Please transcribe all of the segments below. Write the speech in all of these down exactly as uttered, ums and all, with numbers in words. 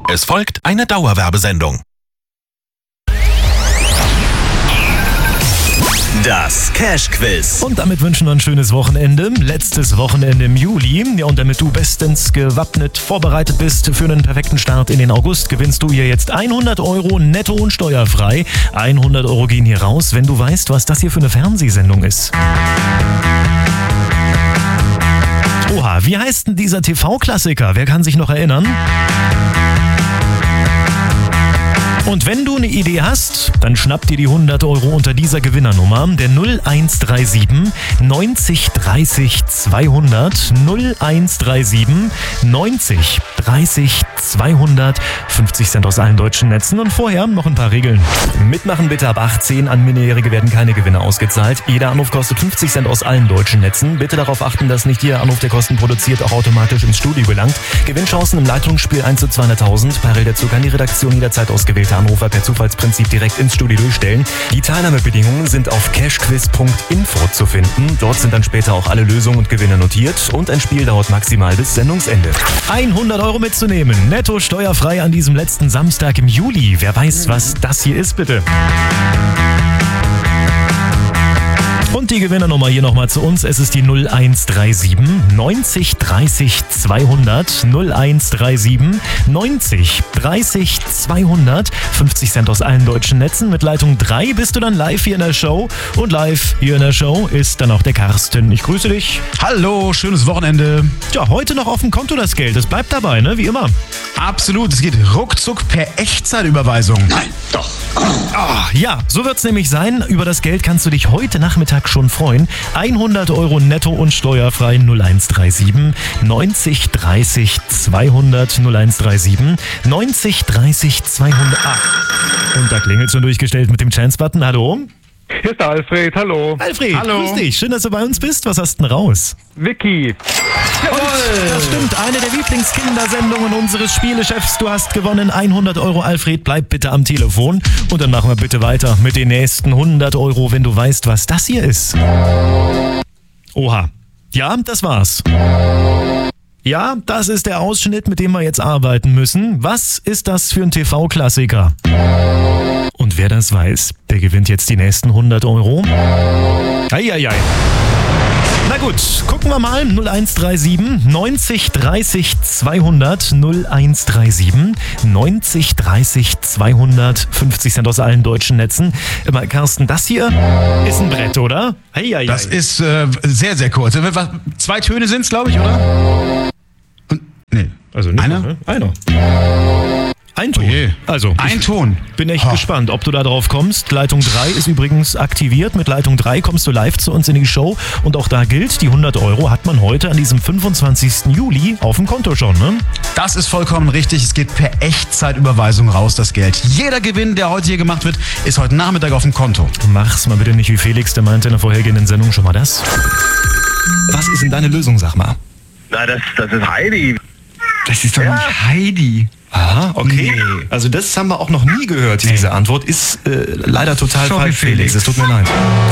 Es folgt eine Dauerwerbesendung. Das Cash-Quiz. Und damit wünschen wir ein schönes Wochenende. Letztes Wochenende im Juli. Ja, und damit du bestens gewappnet vorbereitet bist für einen perfekten Start in den August, gewinnst du hier jetzt hundert Euro netto und steuerfrei. hundert Euro gehen hier raus, wenn du weißt, was das hier für eine Fernsehsendung ist. Oha, wie heißt denn dieser T V-Klassiker? Wer kann sich noch erinnern? Und wenn du eine Idee hast, dann schnapp dir die hundert Euro unter dieser Gewinnernummer, der null eins drei sieben neunzig dreißig zweihundert, null eins drei sieben neunzig dreißig zweihundert, fünfzig Cent aus allen deutschen Netzen. Und vorher noch ein paar Regeln. Mitmachen bitte ab achtzehn, an Minderjährige werden keine Gewinne ausgezahlt. Jeder Anruf kostet fünfzig Cent aus allen deutschen Netzen. Bitte darauf achten, dass nicht jeder Anruf, der Kosten produziert, auch automatisch ins Studio gelangt. Gewinnchancen im Leitungsspiel eins zu zweihunderttausend. Parallel dazu kann die Redaktion jederzeit ausgewählte Anrufer per Zufallsprinzip direkt ins Studio durchstellen. Die Teilnahmebedingungen sind auf cashquiz punkt info zu finden. Dort sind dann später auch alle Lösungen und Gewinne notiert und ein Spiel dauert maximal bis Sendungsende. hundert Euro mitzunehmen, netto steuerfrei an diesem letzten Samstag im Juli. Wer weiß, was das hier ist, bitte? Und die Gewinnernummer hier nochmal zu uns. Es ist die null eins drei sieben neunzig dreißig zweihundert, null eins drei sieben neunzig dreißig zweihundert, fünfzig Cent aus allen deutschen Netzen. Mit Leitung drei bist du dann live hier in der Show. Und live hier in der Show ist dann auch der Carsten. Ich grüße dich. Hallo, schönes Wochenende. Tja, heute noch auf dem Konto das Geld. Das bleibt dabei, ne? Wie immer. Absolut, es geht ruckzuck per Echtzeitüberweisung. Nein, doch. Ah, ja, so wird's nämlich sein. Über das Geld kannst du dich heute Nachmittag schon freuen. hundert Euro netto und steuerfrei. Null eins drei sieben neunzig dreißig zweihundert, null eins drei sieben neunzig dreißig zweihundert. Ah, und da klingelt schon durchgestellt mit dem Chance-Button. Hallo? Hier ist der Alfred, hallo. Alfred, Hallo. Grüß dich. Schön, dass du bei uns bist. Was hast du denn raus? Vicky. Und das stimmt, eine der Lieblingskindersendungen unseres Spielechefs. Du hast gewonnen hundert Euro. Alfred, bleib bitte am Telefon. Und dann machen wir bitte weiter mit den nächsten hundert Euro, wenn du weißt, was das hier ist. Oha. Ja, das war's. Ja, das ist der Ausschnitt, mit dem wir jetzt arbeiten müssen. Was ist das für ein T V-Klassiker? Und wer das weiß, der gewinnt jetzt die nächsten hundert Euro. Eieiei. Na gut, gucken wir mal. null eins drei sieben neunzig dreißig zweihundert, null eins drei sieben neunzig dreißig zweihundert, fünfzig Cent aus allen deutschen Netzen. Aber Carsten, das hier ist ein Brett, oder? Eieiei. Das ist äh, sehr, sehr kurz. Was, zwei Töne sind es, glaube ich, oder? Und, nee. Also nicht Einer? Ne? Einer. Ein Ton. Oh je. Also, Ein Ton. bin echt Ha. gespannt, ob du da drauf kommst. Leitung drei ist übrigens aktiviert. Mit Leitung drei kommst du live zu uns in die Show. Und auch da gilt, die hundert Euro hat man heute an diesem fünfundzwanzigsten Juli auf dem Konto schon, ne? Das ist vollkommen richtig. Es geht per Echtzeitüberweisung raus, das Geld. Jeder Gewinn, der heute hier gemacht wird, ist heute Nachmittag auf dem Konto. Mach's mal bitte nicht wie Felix, der meinte in der vorhergehenden Sendung schon mal das. Was ist denn deine Lösung, sag mal? Na, das, das ist Heidi. Das ist doch Ja. nicht Heidi. Aha, okay. Also das haben wir auch noch nie gehört, diese Antwort. Ist äh, leider total Sorry, falsch, Felix. Felix. Es tut mir leid.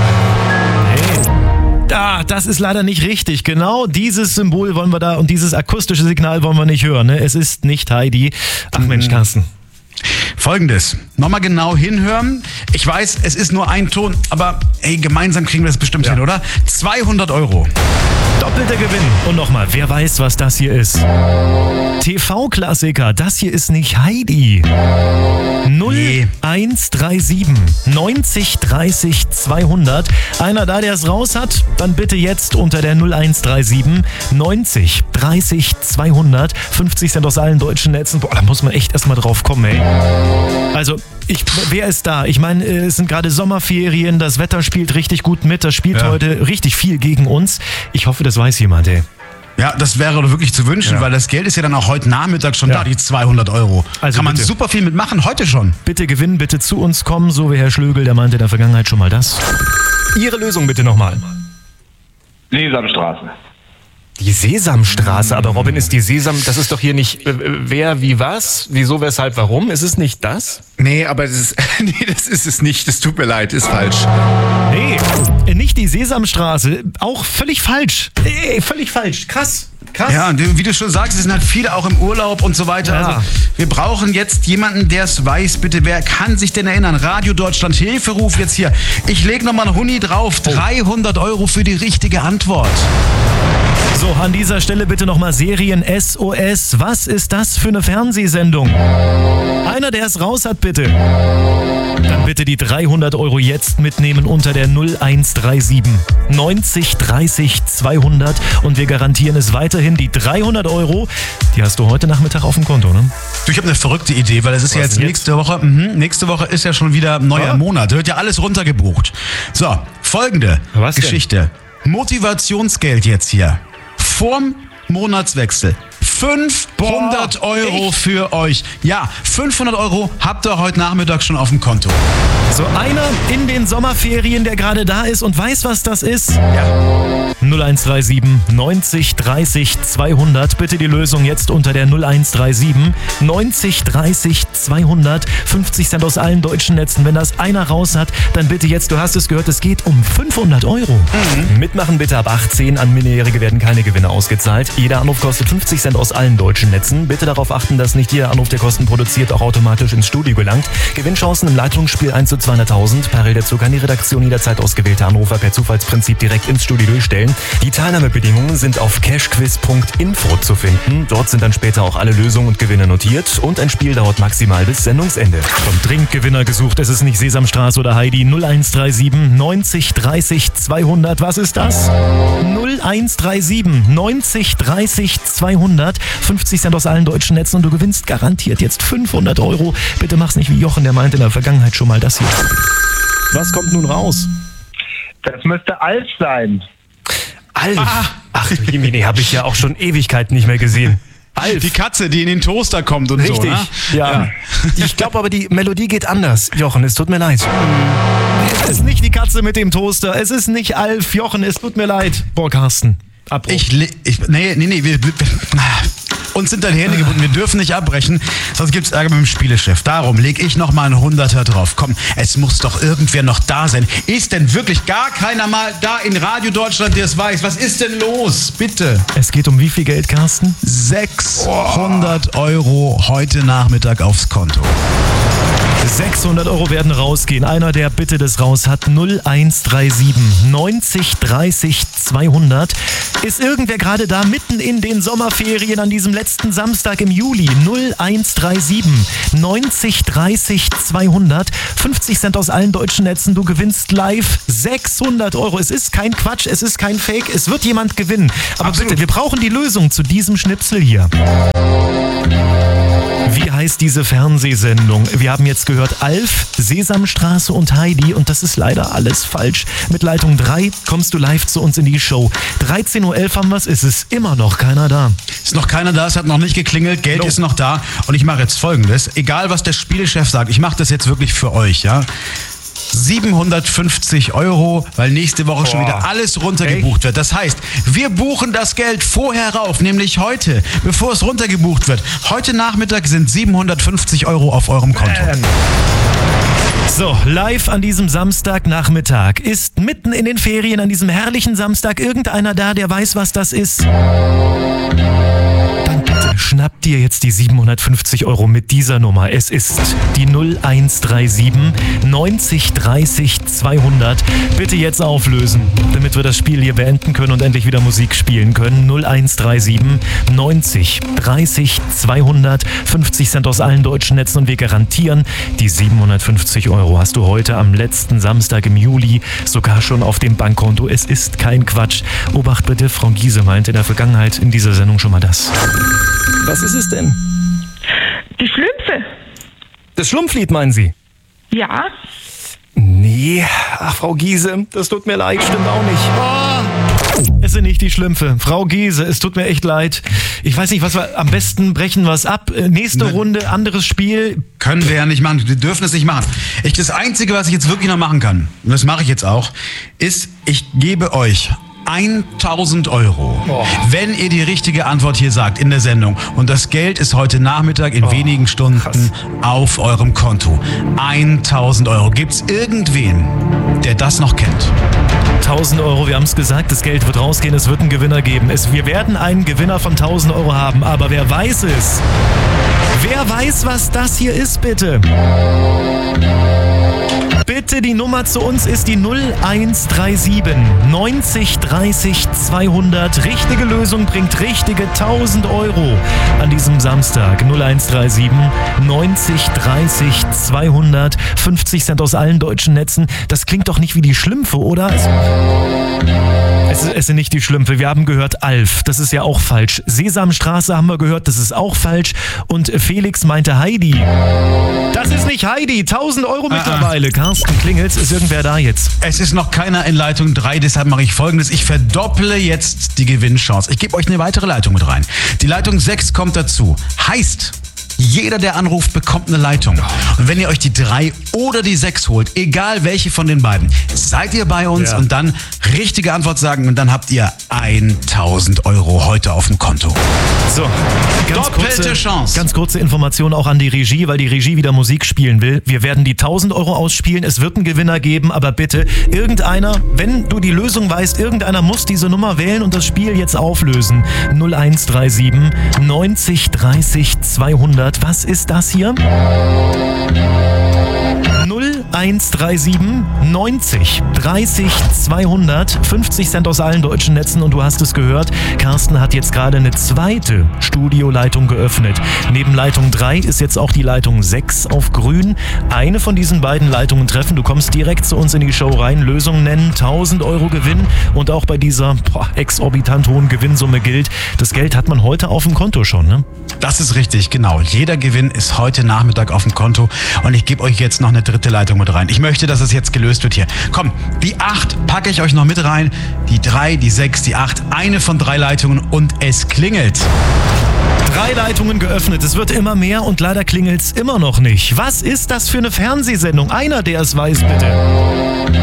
Da, das ist leider nicht richtig. Genau dieses Symbol wollen wir da und dieses akustische Signal wollen wir nicht hören. Ne? Es ist nicht Heidi. Ach Mensch, Carsten. Folgendes. Nochmal genau hinhören. Ich weiß, es ist nur ein Ton, aber hey, gemeinsam kriegen wir das bestimmt hin, oder? zweihundert Euro. Doppelter Gewinn. Und nochmal, wer weiß, was das hier ist? T V-Klassiker, das hier ist nicht Heidi. null eins drei sieben neunzig dreißig zweihundert. Einer da, der es raus hat, dann bitte jetzt unter der null eins drei sieben neunzig dreißig zweihundert. fünfzig Cent aus allen deutschen Netzen. Boah, da muss man echt erstmal drauf kommen, ey. Also, ich, wer ist da? Ich meine, es sind gerade Sommerferien, das Wetter spielt richtig gut mit, das spielt Ja. heute richtig viel gegen uns. Ich hoffe, das weiß jemand, ey. Ja, das wäre doch wirklich zu wünschen, Ja. weil das Geld ist ja dann auch heute Nachmittag schon Ja. da, die zweihundert Euro. Also Kann man bitte. super viel mitmachen, heute schon. Bitte gewinnen, bitte zu uns kommen, so wie Herr Schlögel, der meinte in der Vergangenheit schon mal das. Ihre Lösung bitte nochmal. Sesamstraße. Die Sesamstraße, aber Robin, ist die Sesam, das ist doch hier nicht äh, wer, wie, was, wieso, weshalb, warum? Ist es nicht das? Nee, aber das ist, nee, das ist es nicht. Das tut mir leid, ist falsch. Nee, nicht die Sesamstraße. Auch völlig falsch. Ey, völlig falsch. Krass. Krass. Ja, und wie du schon sagst, es sind halt viele auch im Urlaub und so weiter. Ja. Also wir brauchen jetzt jemanden, der es weiß. Bitte, wer kann sich denn erinnern? Radio Deutschland, Hilferuf jetzt hier. Ich lege nochmal einen Huni drauf. dreihundert Euro für die richtige Antwort. So, an dieser Stelle bitte nochmal Serien-S O S. Was ist das für eine Fernsehsendung? Einer, der es raus hat, bitte. Dann bitte die dreihundert Euro jetzt mitnehmen unter der null eins drei sieben neunzig dreißig zweihundert und wir garantieren es weiterhin. Die dreihundert Euro, die hast du heute Nachmittag auf dem Konto, ne? Du, ich habe eine verrückte Idee, weil es ist ja jetzt denn nächste Woche. Mhm, nächste Woche ist ja schon wieder neuer Ah. Monat. Da wird ja alles runtergebucht. So, folgende Was denn? Geschichte. Motivationsgeld jetzt hier. Vorm Monatswechsel. fünfhundert Euro für euch. Ja, fünfhundert Euro habt ihr heute Nachmittag schon auf dem Konto. So, einer in den Sommerferien, der gerade da ist und weiß, was das ist. Ja. null eins drei sieben neunzig dreißig zweihundert. Bitte die Lösung jetzt unter der null eins drei sieben neunzig dreißig zweihundert. fünfzig Cent aus allen deutschen Netzen. Wenn das einer raus hat, dann bitte jetzt, du hast es gehört, es geht um fünfhundert Euro. Mhm. Mitmachen bitte ab achtzehn. An Minderjährige werden keine Gewinne ausgezahlt. Jeder Anruf kostet fünfzig Cent aus allen deutschen Netzen. Bitte darauf achten, dass nicht jeder Anruf, der Kosten produziert, auch automatisch ins Studio gelangt. Gewinnchancen im Leitungsspiel eins zu zweihunderttausend. Parallel dazu kann die Redaktion jederzeit ausgewählte Anrufer per Zufallsprinzip direkt ins Studio durchstellen. Die Teilnahmebedingungen sind auf cashquiz punkt info zu finden. Dort sind dann später auch alle Lösungen und Gewinne notiert und ein Spiel dauert maximal bis Sendungsende. Vom Trinkgewinner gesucht, es ist nicht Sesamstraße oder Heidi. null eins drei sieben neunzig dreißig zweihundert. Was ist das? null eins drei sieben neunzig dreißig zweihundert. fünfzig Cent aus allen deutschen Netzen und du gewinnst garantiert jetzt fünfhundert Euro. Bitte mach's nicht wie Jochen, der meinte in der Vergangenheit schon mal das hier. Was kommt nun raus? Das müsste Alf sein. Alf! Ach du Jemine, habe ich ja auch schon Ewigkeiten nicht mehr gesehen. Alf! Die Katze, die in den Toaster kommt und Richtig, so. Ne? ja. Ich glaube aber, die Melodie geht anders. Jochen, es tut mir leid. Es ist nicht die Katze mit dem Toaster. Es ist nicht Alf. Jochen, es tut mir leid. Boah, Carsten. Abbruch. Ich, le- ich, nee, nee, nee, wir, wir, uns sind dann Hände gebunden, wir dürfen nicht abbrechen, sonst gibt's Ärger mit dem Spielechef. Darum leg ich noch mal einen Hunderter drauf. Komm, es muss doch irgendwer noch da sein. Ist denn wirklich gar keiner mal da in Radio Deutschland, der es weiß? Was ist denn los? Bitte. Es geht um wie viel Geld, Carsten? sechshundert Euro heute Nachmittag aufs Konto. sechshundert Euro werden rausgehen. Einer, der bitte das raus hat, null eins drei sieben neunzig dreißig zweihundert. Ist irgendwer gerade da mitten in den Sommerferien an diesem letzten Samstag im Juli? null eins drei sieben neunzig dreißig zweihundert. fünfzig Cent aus allen deutschen Netzen. Du gewinnst live sechshundert Euro. Es ist kein Quatsch, es ist kein Fake. Es wird jemand gewinnen. Aber Absolut. bitte, wir brauchen die Lösung zu diesem Schnipsel hier. Wie heißt diese Fernsehsendung? Wir haben jetzt gehört Alf, Sesamstraße und Heidi und das ist leider alles falsch. Mit Leitung drei kommst du live zu uns in die Show. dreizehn Uhr elf haben wir es, ist es immer noch keiner da. Ist noch keiner da, es hat noch nicht geklingelt, Geld No. ist noch da und ich mache jetzt Folgendes. Egal, was der Spielechef sagt, ich mache das jetzt wirklich für euch, ja. siebenhundertfünfzig Euro, weil nächste Woche schon wieder alles runtergebucht wird. Das heißt, wir buchen das Geld vorher rauf, nämlich heute, bevor es runtergebucht wird. Heute Nachmittag sind siebenhundertfünfzig Euro auf eurem Konto. So, live an diesem Samstagnachmittag. Ist mitten in den Ferien an diesem herrlichen Samstag irgendeiner da, der weiß, was das ist? Dann bitte schnapp dir jetzt die siebenhundertfünfzig Euro mit dieser Nummer. Es ist die null eins drei sieben neunzig dreißig zweihundert. Bitte jetzt auflösen, damit wir das Spiel hier beenden können und endlich wieder Musik spielen können. null eins drei sieben neunzig dreißig zweihundert. fünfzig Cent aus allen deutschen Netzen und wir garantieren, die siebenhundertfünfzig Euro hast du heute am letzten Samstag im Juli sogar schon auf dem Bankkonto. Es ist kein Quatsch. Obacht bitte, Frau Giese meinte in der Vergangenheit in dieser Sendung schon mal das. Was ist es denn? Die Schlümpfe. Das Schlumpflied, meinen Sie? Ja. Nee, ach Frau Giese, das tut mir leid, stimmt auch nicht. Es sind nicht die Schlümpfe. Frau Giese, es tut mir echt leid. Ich weiß nicht, was wir am besten brechen wir es ab. Äh, Nächste Ne- Runde, anderes Spiel. Können wir ja nicht machen, wir dürfen es nicht machen. Ich, das Einzige, was ich jetzt wirklich noch machen kann, und das mache ich jetzt auch, ist, ich gebe euch tausend Euro. Wenn ihr die richtige Antwort hier sagt in der Sendung. Und das Geld ist heute Nachmittag in oh, wenigen Stunden krass. auf eurem Konto. tausend Euro. Gibt's irgendwen, der das noch kennt? tausend Euro, wir haben es gesagt, das Geld wird rausgehen, es wird einen Gewinner geben. Es, wir werden einen Gewinner von tausend Euro haben, aber wer weiß es? Wer weiß, was das hier ist, bitte? Bitte, die Nummer zu uns ist die null eins drei sieben neunzig dreißig zweihundert. Richtige Lösung bringt richtige tausend Euro an diesem Samstag. null eins drei sieben neunzig dreißig zweihundert. fünfzig Cent aus allen deutschen Netzen. Das klingt doch nicht wie die Schlümpfe, oder? Es, es, es sind nicht die Schlümpfe. Wir haben gehört Alf. Das ist ja auch falsch. Sesamstraße haben wir gehört. Das ist auch falsch. Und Felix meinte Heidi. Das ist nicht Heidi. tausend Euro mittlerweile. Carsten, klingelt's? Ist irgendwer da jetzt? Es ist noch keiner in Leitung drei, deshalb mache ich Folgendes. Ich verdopple jetzt die Gewinnchance. Ich gebe euch eine weitere Leitung mit rein. Die Leitung sechs kommt dazu. Heißt, jeder, der anruft, bekommt eine Leitung. Und wenn ihr euch die drei oder die sechs holt, egal welche von den beiden, seid ihr bei uns ja. und dann richtige Antwort sagen und dann habt ihr tausend Euro heute auf dem Konto. So, ganz doppelte kurze, Chance. Ganz kurze Information auch an die Regie, weil die Regie wieder Musik spielen will. Wir werden die tausend Euro ausspielen, es wird einen Gewinner geben, aber bitte, irgendeiner, wenn du die Lösung weißt, irgendeiner muss diese Nummer wählen und das Spiel jetzt auflösen. null eins drei sieben neunzig dreißig zweihundert. Was ist das hier? null eins drei sieben neunzig dreißig zweihundert. fünfzig Cent aus allen deutschen Netzen und du hast es gehört, Carsten hat jetzt gerade eine zweite Studioleitung geöffnet. Neben Leitung drei ist jetzt auch die Leitung sechs auf grün. Eine von diesen beiden Leitungen treffen. Du kommst direkt zu uns in die Show rein, Lösung nennen, tausend Euro Gewinn und auch bei dieser boah, exorbitant hohen Gewinnsumme gilt, das Geld hat man heute auf dem Konto schon, ne? Das ist richtig, genau. Jeder Gewinn ist heute Nachmittag auf dem Konto und ich gebe euch jetzt noch eine dritte Leitung mit rein. Ich möchte, dass es jetzt gelöst wird hier. Komm, die acht packe ich euch noch mit rein, die drei, die sechs, die acht, eine von drei Leitungen und es klingelt. Drei Leitungen geöffnet, es wird immer mehr und leider klingelt's immer noch nicht. Was ist das für eine Fernsehsendung? Einer, der es weiß, bitte.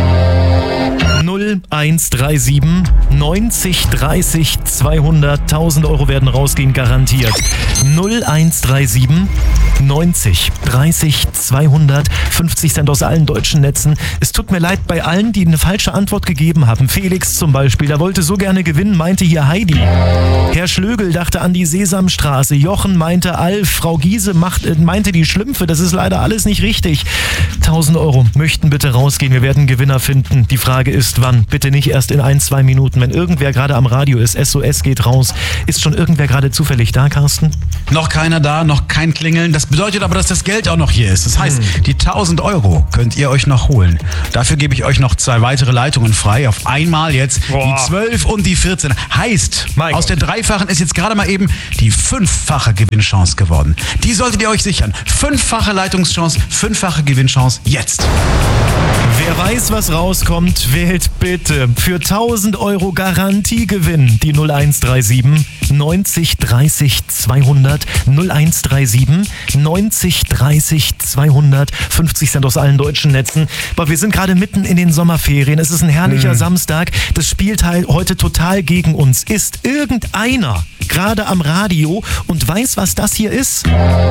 null eins drei sieben neunzig dreißig zweihundert. tausend Euro werden rausgehen, garantiert. null eins drei sieben neunzig dreißig zweihundert. fünfzig Cent aus allen deutschen Netzen. Es tut mir leid bei allen, die eine falsche Antwort gegeben haben. Felix zum Beispiel, der wollte so gerne gewinnen, meinte hier Heidi. Herr Schlögel dachte an die Sesamstraße. Jochen meinte Alf. Frau Giese macht, meinte die Schlümpfe. Das ist leider alles nicht richtig. tausend Euro möchten bitte rausgehen. Wir werden Gewinner finden. Die Frage ist, wann? Bitte nicht erst in ein, zwei Minuten. Wenn irgendwer gerade am Radio ist, S O S geht raus. Ist schon irgendwer gerade zufällig da, Carsten? Noch keiner da, noch kein Klingeln. Das bedeutet aber, dass das Geld auch noch hier ist. Das heißt, hm. die tausend Euro könnt ihr euch noch holen. Dafür gebe ich euch noch zwei weitere Leitungen frei. Auf einmal jetzt Boah. die zwölf und die vierzehn. Heißt, mein aus Gott. der dreifachen ist jetzt gerade mal eben die fünffache Gewinnchance geworden. Die solltet ihr euch sichern. Fünffache Leitungschance, fünffache Gewinnchance jetzt. Wer weiß, was rauskommt, wählt bitte für tausend Euro Garantiegewinn die null eins drei sieben neunzig dreißig zweihundert. null eins drei sieben neunzig dreißig zweihundert. fünfzig Cent aus allen deutschen Netzen. Aber wir sind gerade mitten in den Sommerferien. Es ist ein herrlicher mhm. Samstag. Das spielt halt heute total gegen uns. Ist irgendeiner gerade am Radio und weiß, was das hier ist?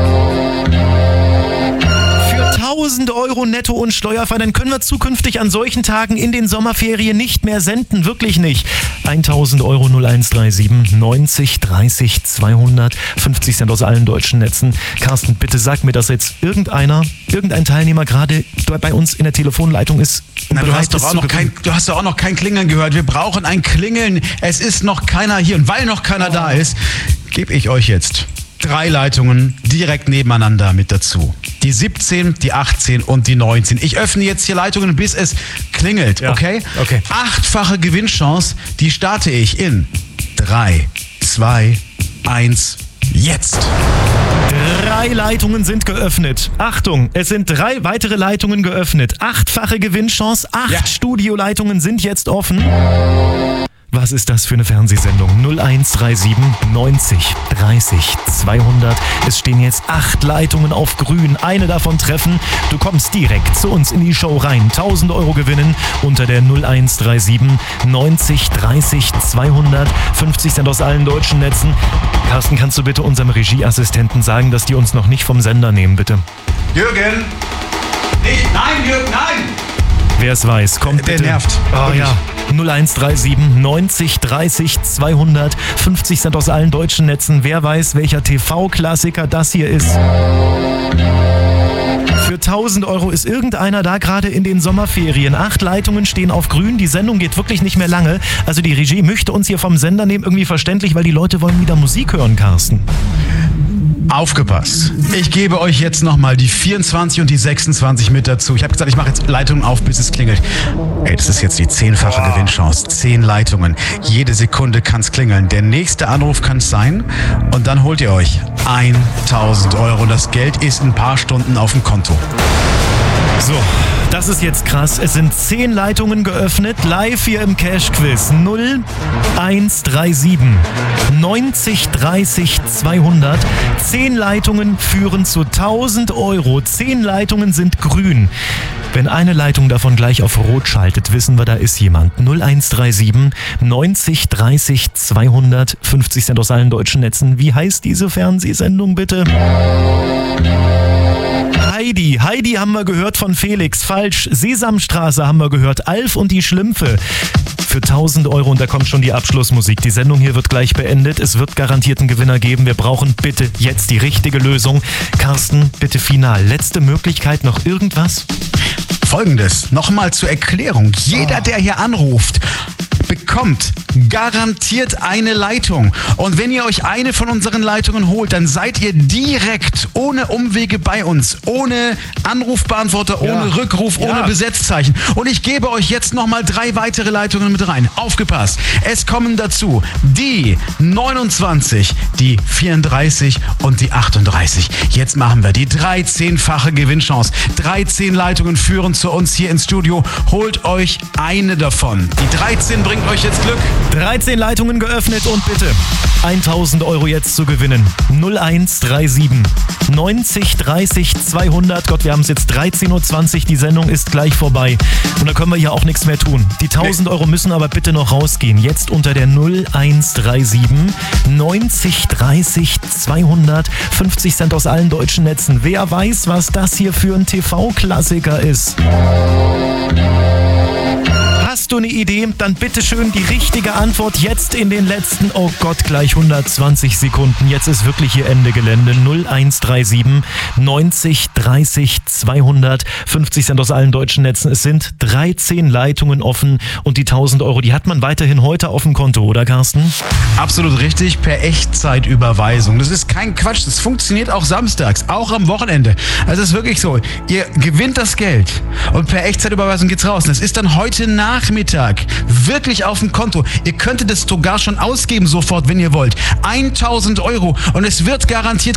tausend Euro netto und steuerfrei, dann können wir zukünftig an solchen Tagen in den Sommerferien nicht mehr senden, wirklich nicht. tausend Euro null eins drei sieben neunzig dreißig zweihundert, fünfzig Cent aus allen deutschen Netzen. Carsten, bitte sag mir, dass jetzt irgendeiner, irgendein Teilnehmer gerade bei uns in der Telefonleitung ist. Na, du hast doch auch noch kein, du hast doch auch noch kein Klingeln gehört. Wir brauchen ein Klingeln. Es ist noch keiner hier und weil noch keiner oh. da ist, gebe ich euch jetzt drei Leitungen direkt nebeneinander mit dazu. Die siebzehn, die achtzehn und die neunzehn. Ich öffne jetzt hier Leitungen, bis es klingelt, ja, okay? Okay. Achtfache Gewinnchance, die starte ich in drei, zwei, eins, jetzt. Drei Leitungen sind geöffnet. Achtung, es sind drei weitere Leitungen geöffnet. Achtfache Gewinnchance, acht ja. Studioleitungen sind jetzt offen. Was ist das für eine Fernsehsendung? null eins drei sieben neunzig dreißig zweihundert. Es stehen jetzt acht Leitungen auf grün. Eine davon treffen. Du kommst direkt zu uns in die Show rein. tausend Euro gewinnen unter der null eins drei sieben neunzig dreißig zweihundert. fünfzig Cent aus allen deutschen Netzen. Carsten, kannst du bitte unserem Regieassistenten sagen, dass die uns noch nicht vom Sender nehmen, bitte? Jürgen! Nicht, nein, Jürgen, nein! Wer es weiß, kommt Der bitte. nervt. Oh Wirklich. ja. null eins drei sieben neunzig dreißig zweihundert. fünfzig Cent aus allen deutschen Netzen. Wer weiß, welcher T V-Klassiker das hier ist? Für tausend Euro ist irgendeiner da gerade in den Sommerferien. Acht Leitungen stehen auf grün. Die Sendung geht wirklich nicht mehr lange. Also die Regie möchte uns hier vom Sender nehmen. Irgendwie verständlich, weil die Leute wollen wieder Musik hören, Carsten. Aufgepasst. Ich gebe euch jetzt nochmal die vierundzwanzig und die sechsundzwanzig mit dazu. Ich habe gesagt, ich mache jetzt Leitungen auf, bis es klingelt. Ey, das ist jetzt die zehnfache Gewinnchance. Zehn Leitungen. Jede Sekunde kann es klingeln. Der nächste Anruf kann es sein. Und dann holt ihr euch tausend Euro. Das Geld ist in ein paar Stunden auf dem Konto. So, das ist jetzt krass. Es sind zehn Leitungen geöffnet, live hier im Cash-Quiz. null eins drei sieben neunzig dreißig zweihundert. Zehn Leitungen führen zu tausend Euro. Zehn Leitungen sind grün. Wenn eine Leitung davon gleich auf Rot schaltet, wissen wir, da ist jemand. null eins drei sieben neunzig dreißig zweihundert. fünfzig Cent aus allen deutschen Netzen. Wie heißt diese Fernsehsendung bitte? Heidi. Heidi haben wir gehört von Felix. Falsch. Sesamstraße haben wir gehört. Alf und die Schlümpfe. Für tausend Euro und da kommt schon die Abschlussmusik. Die Sendung hier wird gleich beendet. Es wird garantiert einen Gewinner geben. Wir brauchen bitte jetzt die richtige Lösung. Carsten, bitte final. Letzte Möglichkeit, noch irgendwas? Folgendes, nochmal zur Erklärung. Jeder, der hier anruft, bekommt garantiert eine Leitung. Und wenn ihr euch eine von unseren Leitungen holt, dann seid ihr direkt ohne Umwege bei uns. Ohne Anrufbeantworter, ohne Ja. Rückruf, Ja. ohne Besetzzeichen. Und ich gebe euch jetzt nochmal drei weitere Leitungen mit rein. Aufgepasst. Es kommen dazu die neunundzwanzig, die vierunddreißig und die achtunddreißig. Jetzt machen wir die dreizehnfache Gewinnchance. dreizehn Leitungen führen zu uns hier ins Studio. Holt euch eine davon. Die dreizehn bringt euch jetzt Glück. dreizehn Leitungen geöffnet und bitte tausend Euro jetzt zu gewinnen. null eins drei sieben neunzig dreißig zweihundert. Gott, wir haben es jetzt dreizehn Uhr zwanzig. Die Sendung ist gleich vorbei. Und da können wir hier auch nichts mehr tun. Die tausend Euro müssen aber bitte noch rausgehen. Jetzt unter der null eins drei sieben neunzig dreißig zweihundert. fünfzig Cent aus allen deutschen Netzen. Wer weiß, was das hier für ein T V-Klassiker ist? Hast du eine Idee? Dann bitte schön die richtige Antwort jetzt in den letzten, oh Gott, gleich hundertzwanzig Sekunden. Jetzt ist wirklich hier Ende Gelände. null eins drei sieben neunzig dreißig zweihundert. fünfzig Cent aus allen deutschen Netzen. Es sind dreizehn Leitungen offen und die tausend Euro, die hat man weiterhin heute auf dem Konto, oder Carsten? Absolut richtig, per Echtzeitüberweisung. Das ist kein Quatsch, das funktioniert auch samstags, auch am Wochenende. Also es ist wirklich so, ihr gewinnt das Geld und per Echtzeitüberweisung geht's raus. Das ist dann heute Nachmittag wirklich auf dem Konto. Ihr könntet es sogar schon ausgeben sofort, wenn ihr wollt. tausend Euro und es wird garantiert